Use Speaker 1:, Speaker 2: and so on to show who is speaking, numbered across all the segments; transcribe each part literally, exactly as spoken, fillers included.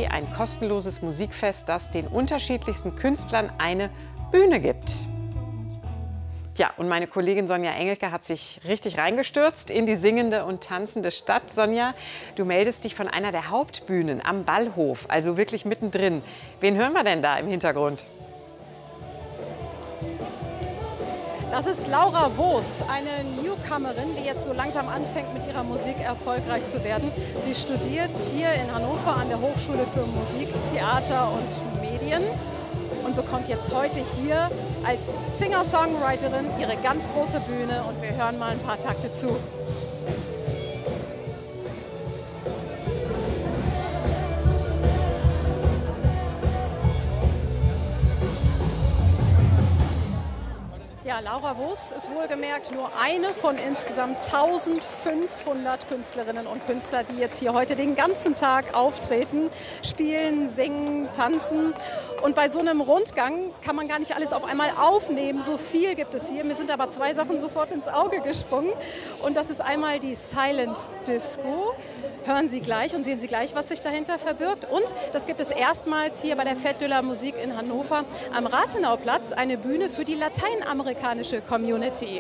Speaker 1: Day, ein kostenloses Musikfest, das den unterschiedlichsten Künstlern eine Bühne gibt. Ja, und meine Kollegin Sonja Engelke hat sich richtig reingestürzt in die singende und tanzende Stadt. Sonja, du meldest dich von einer der Hauptbühnen am Ballhof, also wirklich mittendrin. Wen hören wir denn da im Hintergrund?
Speaker 2: Das ist Laura Voß, eine Newcomerin, die jetzt so langsam anfängt, mit ihrer Musik erfolgreich zu werden. Sie studiert hier in Hannover an der Hochschule für Musik, Theater und Medien und bekommt jetzt heute hier als Singer-Songwriterin ihre ganz große Bühne. Und wir hören mal ein paar Takte zu. Ja, Laura Voß ist wohlgemerkt nur eine von insgesamt eintausendfünfhundert Künstlerinnen und Künstlern, die jetzt hier heute den ganzen Tag auftreten, spielen, singen, tanzen. Und bei so einem Rundgang kann man gar nicht alles auf einmal aufnehmen. So viel gibt es hier. Mir sind aber zwei Sachen sofort ins Auge gesprungen. Und das ist einmal die Silent Disco. Hören Sie gleich und sehen Sie gleich, was sich dahinter verbirgt. Und das gibt es erstmals hier bei der Fête de la Musique in Hannover am Rathenauplatz, eine Bühne für die lateinamerikanische Community.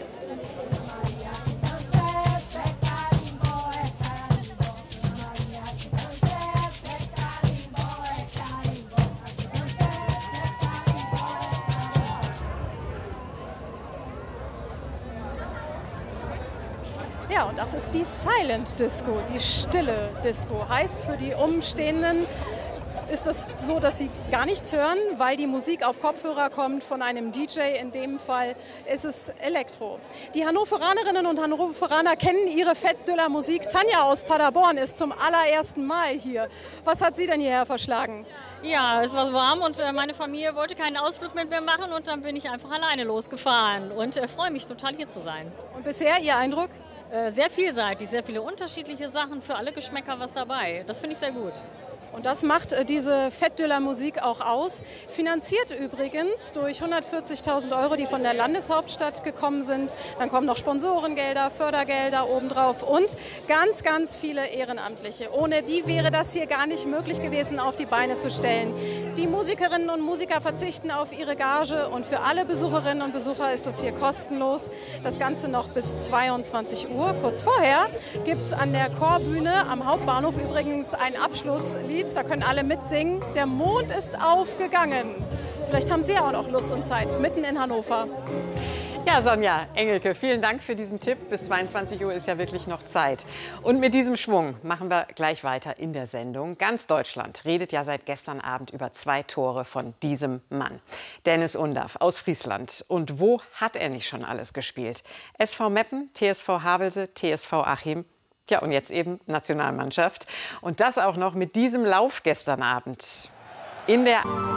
Speaker 2: Ja, und das ist die Silent Disco, die stille Disco. Heißt für die Umstehenden, ist es so, dass sie gar nichts hören, weil die Musik auf Kopfhörer kommt von einem D J. In dem Fall ist es Elektro. Die Hannoveranerinnen und Hannoveraner kennen ihre Fête de la Musique. Tanja aus Paderborn ist zum allerersten Mal hier. Was hat sie denn hierher verschlagen?
Speaker 3: Ja, es war warm und äh, meine Familie wollte keinen Ausflug mit mir machen und dann bin ich einfach alleine losgefahren und äh, freue mich total hier zu sein.
Speaker 2: Und bisher Ihr Eindruck?
Speaker 3: Äh, sehr vielseitig, sehr viele unterschiedliche Sachen, für alle Geschmäcker was dabei. Das finde ich sehr gut.
Speaker 2: Und das macht äh, diese Fête de la Musique auch aus. Finanziert übrigens durch hundertvierzigtausend Euro, die von der Landeshauptstadt gekommen sind. Dann kommen noch Sponsorengelder, Fördergelder obendrauf und ganz, ganz viele Ehrenamtliche. Ohne die wäre das hier gar nicht möglich gewesen, auf die Beine zu stellen. Die Musikerinnen und Musiker verzichten auf ihre Gage und für alle Besucherinnen und Besucher ist das hier kostenlos. Das Ganze noch bis zweiundzwanzig Uhr. Kurz vorher gibt es an der Chorbühne am Hauptbahnhof übrigens ein Abschlusslied. Da können alle mitsingen. Der Mond ist aufgegangen. Vielleicht haben Sie ja auch noch Lust und Zeit, mitten in Hannover.
Speaker 1: Ja, Sonja Engelke, vielen Dank für diesen Tipp. Bis zweiundzwanzig Uhr ist ja wirklich noch Zeit. Und mit diesem Schwung machen wir gleich weiter in der Sendung. Ganz Deutschland redet ja seit gestern Abend über zwei Tore von diesem Mann. Dennis Undaff aus Friesland. Und wo hat er nicht schon alles gespielt? S V Meppen, T S V Havelse, T S V Achim. Ja, und jetzt eben Nationalmannschaft. Und das auch noch mit diesem Lauf gestern Abend. In der